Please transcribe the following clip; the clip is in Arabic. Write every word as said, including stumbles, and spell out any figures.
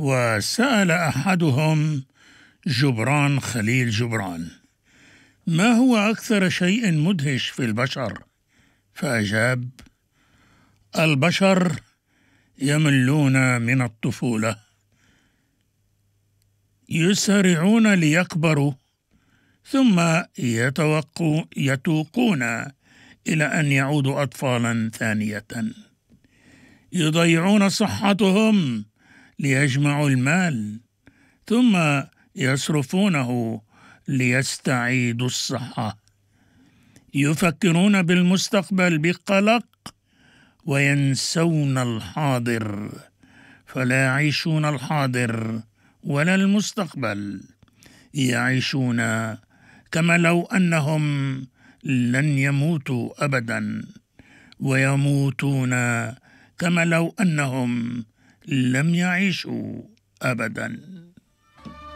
وسأل أحدهم جبران خليل جبران: ما هو أكثر شيء مدهش في البشر؟ فأجاب: البشر يملون من الطفولة، يسرعون ليكبروا ثم يتوقوا يتوقون إلى أن يعودوا أطفالا ثانية، يضيعون صحتهم ليجمعوا المال ثم يصرفونه ليستعيدوا الصحة، يفكرون بالمستقبل بقلق وينسون الحاضر، فلا يعيشون الحاضر ولا المستقبل، يعيشون كما لو أنهم لن يموتوا أبدا، ويموتون كما لو أنهم لم يعيشوا أبدا.